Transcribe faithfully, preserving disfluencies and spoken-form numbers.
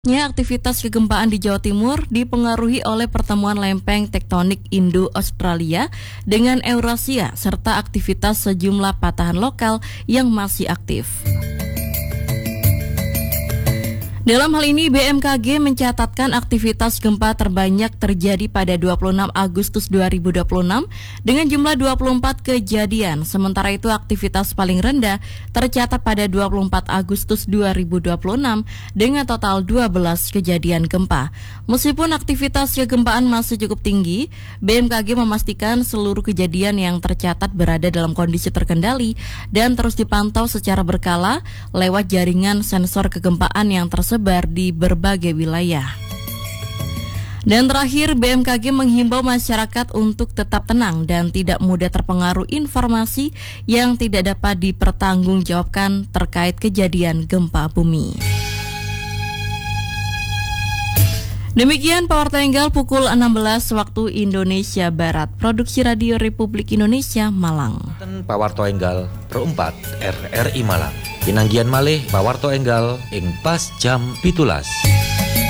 Ya, aktivitas kegempaan di Jawa Timur dipengaruhi oleh pertemuan lempeng tektonik Indo-Australia dengan Eurasia serta aktivitas sejumlah patahan lokal yang masih aktif. Dalam hal ini, B M K G mencatatkan aktivitas gempa terbanyak terjadi pada dua puluh enam Agustus dua ribu dua puluh enam dengan jumlah dua puluh empat kejadian. Sementara itu, aktivitas paling rendah tercatat pada dua puluh empat Agustus dua ribu dua puluh enam dengan total dua belas kejadian gempa. Meskipun aktivitas kegempaan masih cukup tinggi, B M K G memastikan seluruh kejadian yang tercatat berada dalam kondisi terkendali dan terus dipantau secara berkala lewat jaringan sensor kegempaan yang tersebar sebar di berbagai wilayah. Dan terakhir, B M K G menghimbau masyarakat untuk tetap tenang dan tidak mudah terpengaruh informasi yang tidak dapat dipertanggungjawabkan terkait kejadian gempa bumi. Demikian Power Tenggal pukul enam belas waktu Indonesia Barat. Produksi Radio Republik Indonesia, Malang. Pawarto Enggal Perempat R R I Malang. Pinanggian malih Pawarto Enggal ing pas jam pitulas.